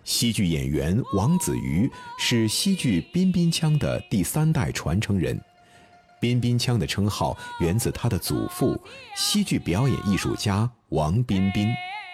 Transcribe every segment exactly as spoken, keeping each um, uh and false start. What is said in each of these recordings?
戏剧演员王子瑜是戏剧彬彬腔的第三代传承人。彬彬腔的称号源自他的祖父，戏剧表演艺术家王彬彬。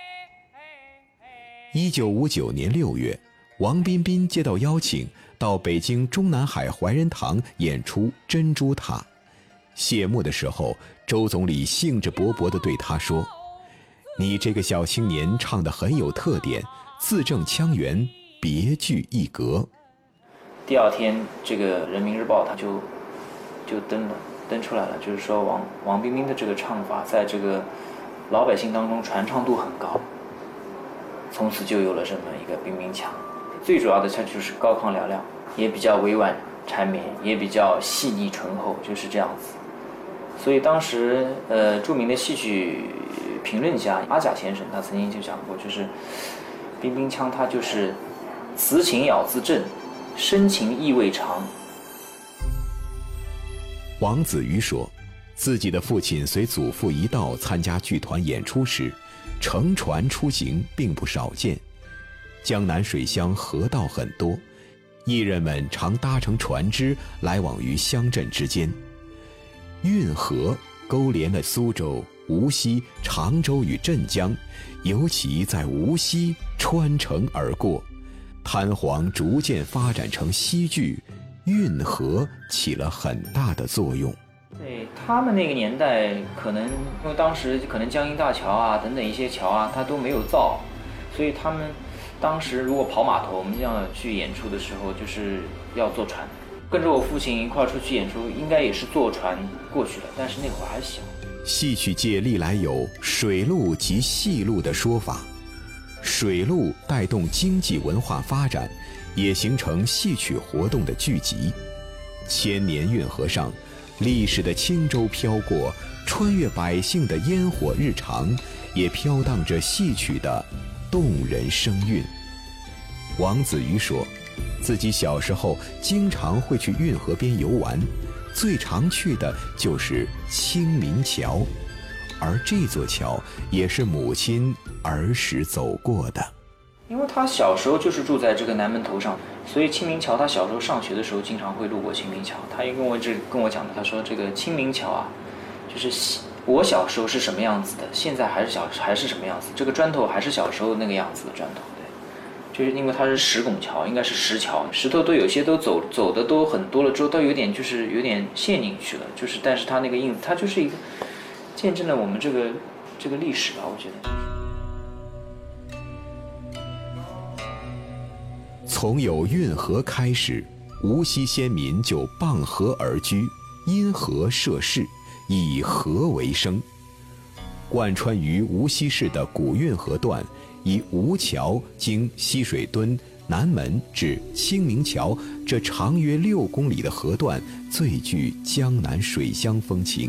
一九五九年六月，王彬彬接到邀请，到北京中南海怀仁堂演出《珍珠塔》。谢幕的时候，周总理兴致勃勃地对他说：“你这个小青年唱得很有特点，字正腔圆，别具一格。” 第二天，这个《人民日报》他就就登了登出来了，就是说王王彬彬的这个唱法在这个老百姓当中传唱度很高，从此就有了这么一个彬彬腔。最主要的它就是高亢嘹亮，也比较委婉缠绵，也比较细腻醇厚，就是这样子。所以当时呃著名的戏曲评论家阿甲先生他曾经就讲过，就是彬彬腔它就是词情咬字正，深情意味长。 王子瑜说，自己的父亲随祖父一道参加剧团演出时，乘船出行并不少见。江南水乡河道很多，艺人们常搭乘船只来往于乡镇之间。运河勾连了苏州、无锡、常州与镇江，尤其在无锡穿城而过。滩簧逐渐发展成戏剧，运河起了很大的作用。 对他们那个年代，可能因为当时可能江阴大桥啊等等一些桥啊，它都没有造，所以他们当时如果跑码头，我们这样去演出的时候，就是要坐船。跟着我父亲一块出去演出，应该也是坐船过去的，但是那会儿还小。 戏曲界历来有水路及戏路的说法，水路带动经济文化发展，也形成戏曲活动的聚集。千年运河上，历史的轻舟飘过，穿越百姓的烟火日常，也飘荡着戏曲的动人声韵。王子瑜说，自己小时候经常会去运河边游玩，最常去的就是清明桥，而这座桥也是母亲儿时走过的。 因为他小时候就是住在这个南门头上，所以清明桥他小时候上学的时候经常会路过清明桥。他也跟我这跟我讲的，他说这个清明桥啊，就是我小时候是什么样子的，现在还是小还是什么样子，这个砖头还是小时候那个样子的砖头。就是因为它是石拱桥，应该是石桥，石头都有些都走走的都很多了之后，都有点就是有点陷进去了，就是但是它那个印子，它就是一个见证了我们这个这个历史吧，我觉得。从有运河开始，无锡先民就傍河而居，因河设市，以河为生。贯穿于无锡市的古运河段，以吴桥经西水墩、南门至清明桥这长约六公里的河段，最具江南水乡风情。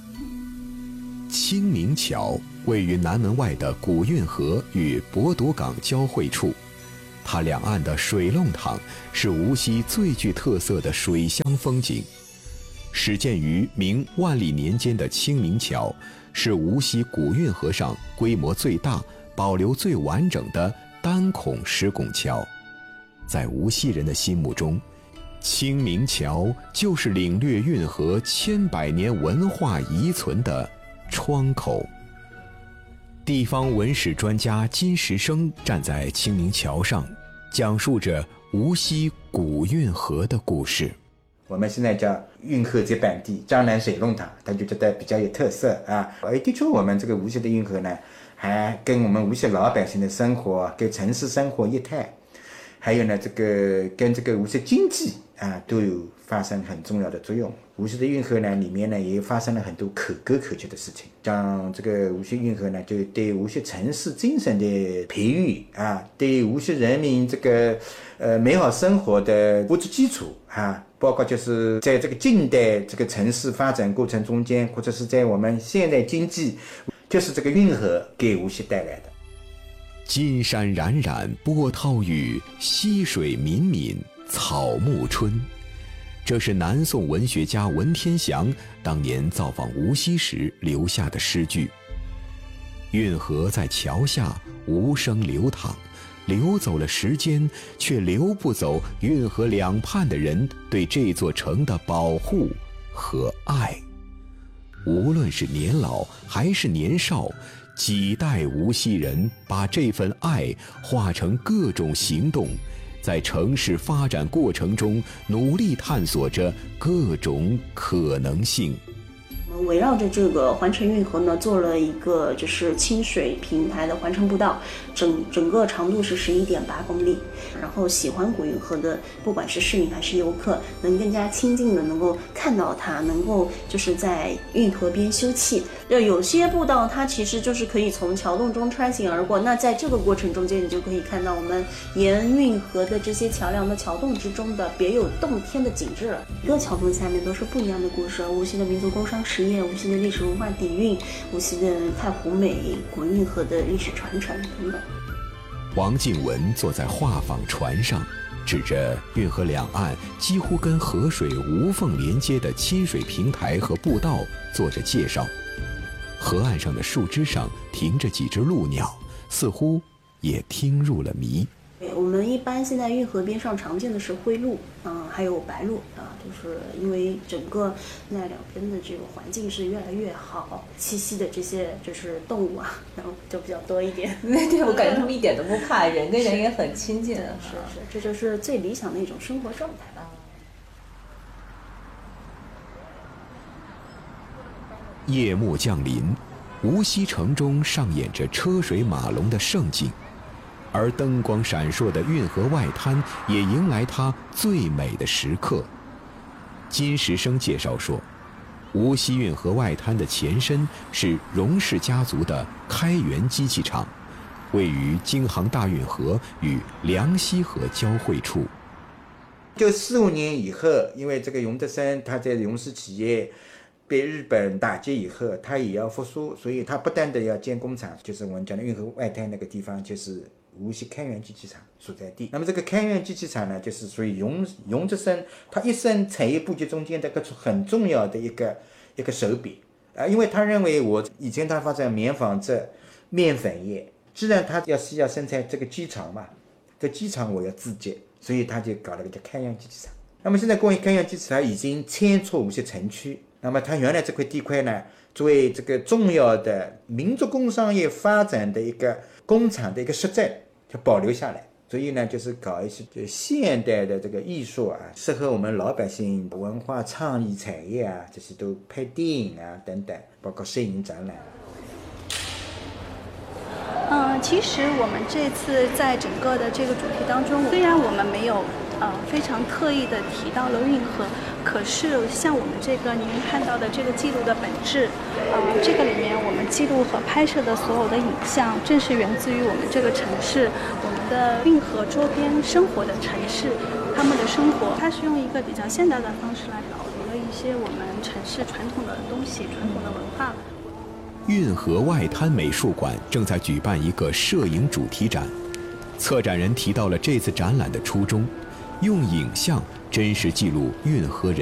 清明桥位于南门外的古运河与博笃港交汇处，它两岸的水弄堂是无锡最具特色的水乡风景。始建于明万历年间的清明桥，是无锡古运河上规模最大、保留最完整的单孔石拱桥。在无锡人的心目中，清明桥就是领略运河千百年文化遗存的窗口。地方文史专家金石生站在清明桥上，讲述着无锡古运河的故事。 我们现在叫运河在本地，江南水弄堂，他就觉得比较有特色啊。而的确，我们这个无锡的运河呢，还跟我们无锡老百姓的生活、跟城市生活一态，还有呢，这个跟这个无锡经济啊都有发生很重要的作用。无锡的运河呢，里面呢也发生了很多可歌可泣的事情。像这个无锡运河呢，就对无锡城市精神的培育啊，对无锡人民这个呃美好生活的物质基础啊。包括就是在这个近代这个城市发展过程中间，或者是在我们现代经济，就是这个运河给无锡带来的。 金山冉冉波涛雨，溪水沁沁草木春。这是南宋文学家文天祥当年造访无锡时留下的诗句。运河在桥下无声流淌， 流走了时间，却流不走运河两畔的人对这座城的保护和爱。无论是年老还是年少，几代无锡人把这份爱化成各种行动，在城市发展过程中努力探索着各种可能性。 我们围绕着这个环城运河呢，做了一个就是清水平台的环城步道，整整个长度是十一点八公里。然后喜欢古运河的，不管是市民还是游客，能更加亲近的能够看到它，能够就是在运河边休憩。就有些步道它其实就是可以从桥洞中穿行而过，那在这个过程中间，你就可以看到我们沿运河的这些桥梁的桥洞之中的别有洞天的景致了。一个桥洞下面都是不一样的故事，无锡的民族工商实业，无锡的历史文化底蕴，无锡的太湖美，古运河的历史传承等等。 王静文坐在画舫船上，指着运河两岸几乎跟河水无缝连接的亲水平台和步道做着介绍。河岸上的树枝上停着几只鹭鸟，似乎也听入了迷。 我们一般现在运河边上常见的是灰鹭，嗯、呃，还有白鹭啊，就是因为整个那两边的这个环境是越来越好，栖息的这些就是动物啊，然后就比较多一点。 对对，我感觉他们一点都不怕，人跟人也很亲近。是是，这就是最理想的一种生活状态吧。 夜幕降临，无锡城中上演着车水马龙的盛景。而灯光闪烁的运河外滩也迎来它最美的时刻。金石生介绍说，无锡运河外滩的前身是荣氏家族的开元机器厂，位于京杭大运河与梁溪河交汇处。 就四五年以后，因为这个荣德生他在荣氏企业被日本打击以后，他也要复苏，所以他不断的要建工厂，就是我们讲的运河外滩那个地方，就是无锡开元机器厂所在地。那么这个开元机器厂呢，就是属于荣荣德生他一生产业布局中间的一个很重要的一个一个手笔啊，因为他认为我以前他发展棉纺织、面粉业，既然他要是要生产这个机场嘛，这机场我要自建，所以他就搞了个叫开元机器厂。那么现在关于开元机器厂已经迁出无锡城区，那么它原来这块地块呢，作为这个重要的民族工商业发展的一个工厂的一个实证，就保留下来。所以呢，就是搞一些就现代的这个艺术啊，适合我们老百姓文化创意产业啊，这些都拍电影啊等等，包括摄影展览。 嗯，其实我们这次在整个的这个主题当中，虽然我们没有呃非常特意的提到了运河，可是像我们这个您看到的这个记录的本质，呃，这个里面我们记录和拍摄的所有的影像，正是源自于我们这个城市，我们的运河周边生活的城市，他们的生活，它是用一个比较现代的方式来保留了一些我们城市传统的东西、传统的文化。 运河外滩美术馆正在举办一个摄影主题展，策展人提到了这次展览的初衷，用影像真实记录运河人